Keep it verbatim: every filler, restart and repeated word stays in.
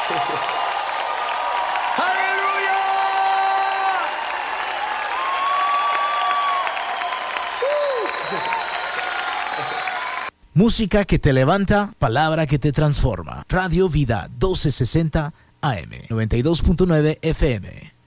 ¡Aleluya! Música que te levanta, palabra que te transforma. Radio Vida doce sesenta A M, noventa y dos punto nueve F M.